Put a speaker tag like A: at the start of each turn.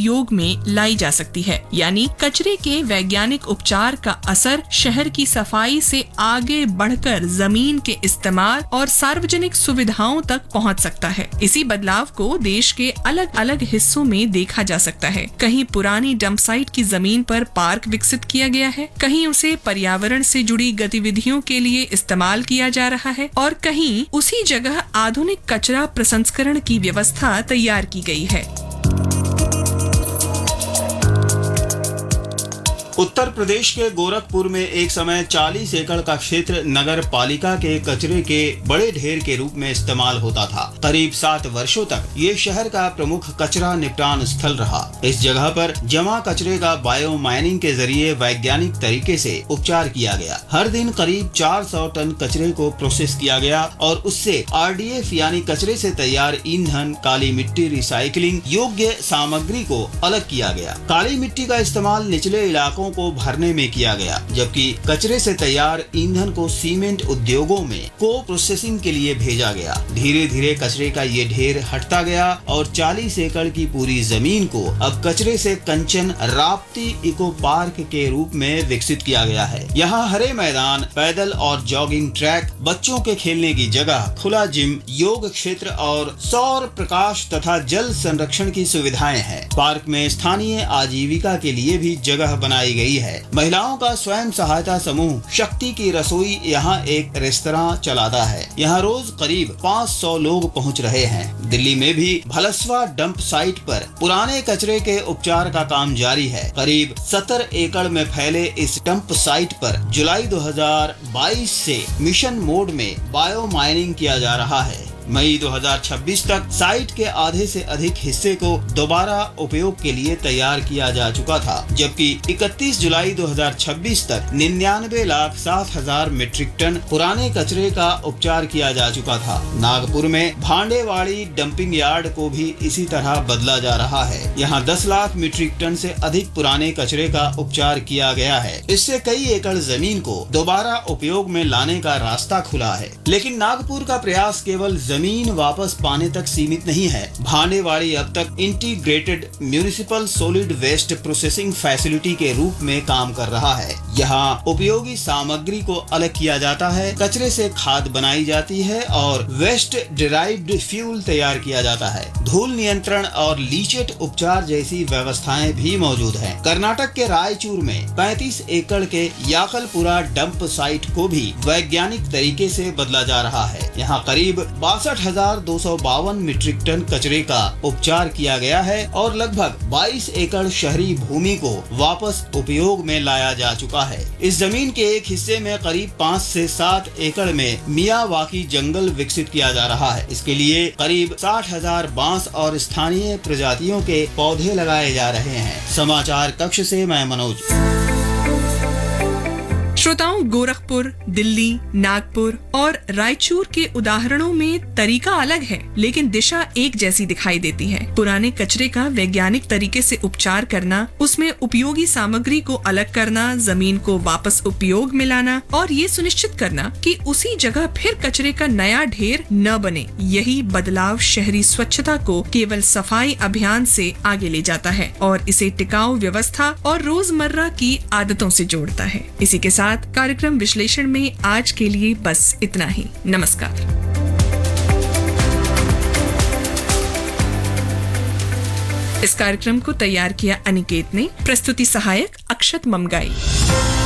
A: उपयोग में लाई जा सकती है। यानी कचरे के वैज्ञानिक उपचार का असर शहर की सफाई से आगे बढ़कर जमीन के इस्तेमाल और सार्वजनिक सुविधाओं तक पहुंच सकता है। इसी बदलाव को देश के अलग अलग हिस्सों में देखा जा सकता है। कहीं पुरानी डंप साइट की जमीन पर पार्क विकसित किया गया है, कहीं उसे पर्यावरण से जुड़ी गतिविधियों के लिए इस्तेमाल किया जा रहा है और कहीं उसी जगह आधुनिक कचरा प्रसंस्करण की व्यवस्था तैयार की गई है।
B: उत्तर प्रदेश के गोरखपुर में एक समय 40 एकड़ का क्षेत्र नगर पालिका के कचरे के बड़े ढेर के रूप में इस्तेमाल होता था। करीब 7 वर्षों तक ये शहर का प्रमुख कचरा निपटान स्थल रहा। इस जगह पर जमा कचरे का बायो माइनिंग के जरिए वैज्ञानिक तरीके से उपचार किया गया। हर दिन करीब 400 टन कचरे को प्रोसेस किया गया और उससे RDF यानी कचरे से तैयार ईंधन, काली मिट्टी, रिसाइकलिंग योग्य सामग्री को अलग किया गया। काली मिट्टी का इस्तेमाल निचले इलाकों को भरने में किया गया, जबकि कचरे से तैयार ईंधन को सीमेंट उद्योगों में को प्रोसेसिंग के लिए भेजा गया। धीरे धीरे कचरे का ये ढेर हटता गया और 40 एकड़ की पूरी जमीन को अब कचरे से कंचन राप्ती इको पार्क के रूप में विकसित किया गया है। यहाँ हरे मैदान, पैदल और जॉगिंग ट्रैक, बच्चों के खेलने की जगह, खुला जिम, योग क्षेत्र और सौर प्रकाश तथा जल संरक्षण की सुविधाएं हैं। पार्क में स्थानीय आजीविका के लिए भी जगह बनाई गई है। महिलाओं का स्वयं सहायता समूह शक्ति की रसोई यहाँ एक रेस्तरां चलाता है। यहाँ रोज करीब 500 लोग पहुँच रहे हैं। दिल्ली में भी भलसवा डंप साइट पर पुराने कचरे के उपचार का काम जारी है। करीब 70 एकड़ में फैले इस डंप साइट पर जुलाई 2022 से मिशन मोड में बायो माइनिंग किया जा रहा है। मई 2026 तक साइट के आधे से अधिक हिस्से को दोबारा उपयोग के लिए तैयार किया जा चुका था, जबकि 31 जुलाई 2026 तक 99,07,000 मीट्रिक टन पुराने कचरे का उपचार किया जा चुका था। नागपुर में भांडेवाड़ी डंपिंग यार्ड को भी इसी तरह बदला जा रहा है। यहाँ 10 लाख मीट्रिक टन से अधिक पुराने कचरे का उपचार किया गया है। इससे कई एकड़ जमीन को दोबारा उपयोग में लाने का रास्ता खुला है। लेकिन नागपुर का प्रयास केवल जमीन वापस पाने तक सीमित नहीं है। भांडेवाड़ी अब तक integrated municipal solid waste processing facility के रूप में काम कर रहा है। यहाँ उपयोगी सामग्री को अलग किया जाता है, कचरे से खाद बनाई जाती है और वेस्ट डिराइव्ड फ्यूल तैयार किया जाता है। धूल नियंत्रण और लीचेट उपचार जैसी व्यवस्थाएं भी मौजूद हैं। कर्नाटक के रायचूर में 35 एकड़ के याकलपुरा डंप साइट को भी वैज्ञानिक तरीके से बदला जा रहा है। यहाँ करीब 62,252 मीट्रिक टन कचरे का उपचार किया गया है और लगभग 22 एकड़ शहरी भूमि को वापस उपयोग में लाया जा चुका है। इस जमीन के एक हिस्से में करीब 5 से 7 एकड़ में मियावाकी जंगल विकसित किया जा रहा है। इसके लिए करीब 60,000 बांस और स्थानीय प्रजातियों के पौधे लगाए जा रहे हैं। समाचार कक्ष से मैं मनोज।
A: श्रोताओं, गोरखपुर, दिल्ली, नागपुर और रायचूर के उदाहरणों में तरीका अलग है, लेकिन दिशा एक जैसी दिखाई देती है। पुराने कचरे का वैज्ञानिक तरीके से उपचार करना, उसमें उपयोगी सामग्री को अलग करना, जमीन को वापस उपयोग में लाना और ये सुनिश्चित करना कि उसी जगह फिर कचरे का नया ढेर न बने। यही बदलाव शहरी स्वच्छता को केवल सफाई अभियान से आगे ले जाता है और इसे टिकाऊ व्यवस्था और रोजमर्रा की आदतों से जोड़ता है। इसी के साथ कार्यक्रम विश्लेषण में आज के लिए बस इतना ही। नमस्कार। इस कार्यक्रम को तैयार किया अनिकेत ने, प्रस्तुति सहायक अक्षत ममगाई।